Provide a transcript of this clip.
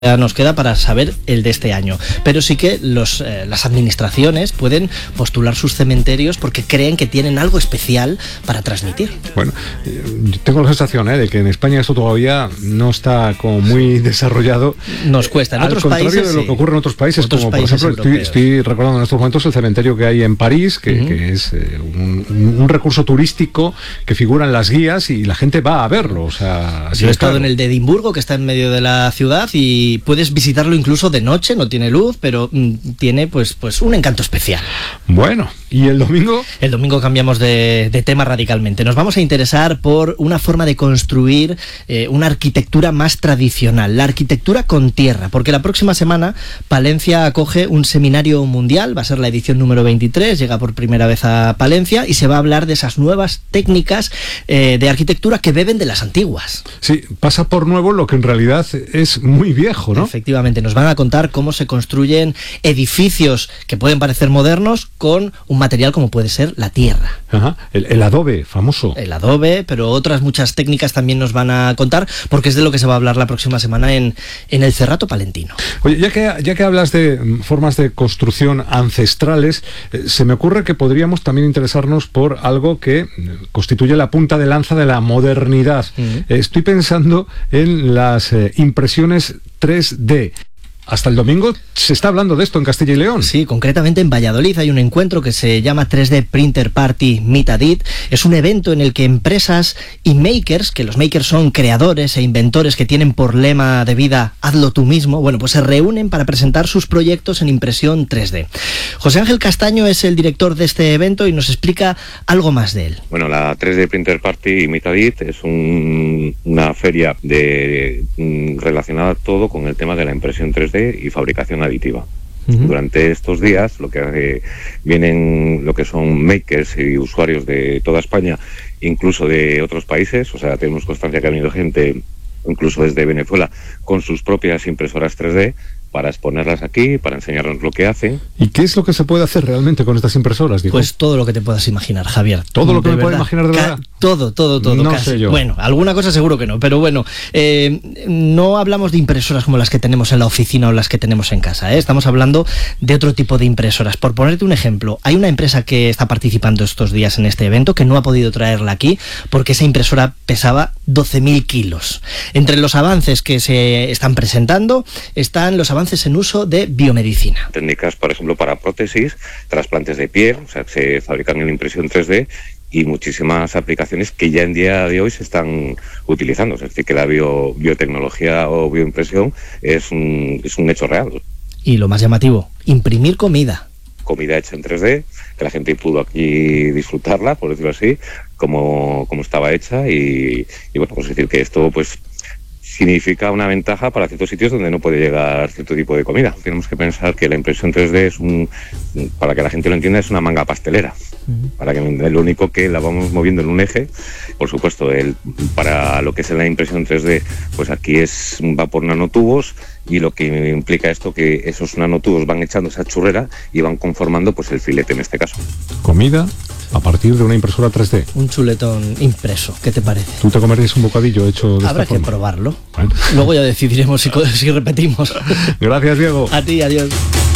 Nos queda para saber el de este año, pero sí que las administraciones pueden postular sus cementerios porque creen que tienen algo especial para transmitir. Bueno, tengo la sensación de que en España esto todavía no está como muy desarrollado. Nos cuesta. En otros países, al contrario países, de lo que ocurre en otros países, otros como países por ejemplo estoy recordando en estos momentos el cementerio que hay en París, que es un recurso turístico que figura en las guías y la gente va a verlo. O sea, yo he estado en el de Edimburgo, que está en medio de la ciudad, y puedes visitarlo incluso de noche, no tiene luz, pero tiene pues un encanto especial. Bueno, ¿y el domingo? El domingo cambiamos de tema radicalmente. Nos vamos a interesar por una forma de construir una arquitectura más tradicional, la arquitectura con tierra, porque la próxima semana Palencia acoge un seminario mundial, va a ser la edición número 23, llega por primera vez a Palencia y se va a hablar de esas nuevas técnicas de arquitectura que beben de las antiguas. Sí, pasa por nuevo lo que en realidad es muy viejo, ¿no? Efectivamente, nos van a contar cómo se construyen edificios que pueden parecer modernos con un material como puede ser la tierra. Ajá, el adobe, famoso. El adobe, pero otras muchas técnicas también nos van a contar, porque es de lo que se va a hablar la próxima semana en el Cerrato Palentino. Oye, ya que hablas de formas de construcción ancestrales, se me ocurre que podríamos también interesarnos por algo que constituye la punta de lanza de la modernidad. Estoy pensando en las impresiones 3D. Hasta el domingo se está hablando de esto en Castilla y León. Sí, concretamente en Valladolid hay un encuentro que se llama 3D Printer Party Mitadit. Es un evento en el que empresas y makers, que los makers son creadores e inventores que tienen por lema de vida hazlo tú mismo, bueno, pues se reúnen para presentar sus proyectos en impresión 3D. José Ángel Castaño es el director de este evento y nos explica algo más de él. Bueno, la 3D Printer Party Mitadit es una feria relacionada todo con el tema de la impresión 3D y fabricación aditiva. Durante estos días vienen lo que son makers y usuarios de toda España, incluso de otros países, o sea, tenemos constancia que ha venido gente incluso desde Venezuela con sus propias impresoras 3D para exponerlas aquí, para enseñarnos lo que hacen. ¿Y qué es lo que se puede hacer realmente con estas impresoras? Pues todo lo que te puedas imaginar, Javier. ¿Todo lo que me puedo imaginar de verdad? Todo. No casi. sé yo. Bueno, alguna cosa seguro que no, pero bueno, no hablamos de impresoras como las que tenemos en la oficina o las que tenemos en casa, ¿eh? Estamos hablando de otro tipo de impresoras. Por ponerte un ejemplo, hay una empresa que está participando estos días en este evento que no ha podido traerla aquí porque esa impresora pesaba 12.000 kilos. Entre los avances que se están presentando están los avances en uso de biomedicina. Técnicas, por ejemplo, para prótesis, trasplantes de piel, o sea, que se fabrican en impresión 3D, y muchísimas aplicaciones que ya en día de hoy se están utilizando. Es decir, que la biotecnología o bioimpresión es un hecho real. Y lo más llamativo, imprimir comida. Comida hecha en 3D, que la gente pudo aquí disfrutarla, por decirlo así, como estaba hecha, y bueno, pues decir que esto pues significa una ventaja para ciertos sitios donde no puede llegar cierto tipo de comida. Tenemos que pensar que la impresión 3D para que la gente lo entienda, es una manga pastelera. Para que lo único que la vamos moviendo en un eje. Por supuesto, para lo que es la impresión 3D, pues aquí va por nanotubos, y lo que implica esto que esos nanotubos van echando esa churrera y van conformando pues el filete en este caso. Comida a partir de una impresora 3D. Un chuletón impreso, ¿qué te parece? ¿Tú te comerías un bocadillo hecho de Habrá esta forma? que probarlo. Bueno. Luego ya decidiremos si repetimos. Gracias, Diego. A ti, adiós.